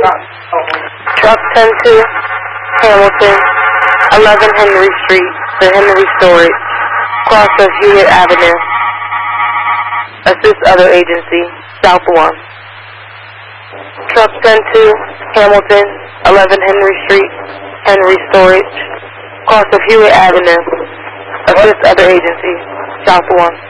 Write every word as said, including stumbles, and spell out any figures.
Truck ten two, Hamilton, eleven Henry Street, the Henry Storage, cross of Hewitt Avenue. Assist other agency, South one. Truck ten two, Hamilton, eleven Henry Street, Henry Storage, cross of Hewitt Avenue. Assist other agency, South one.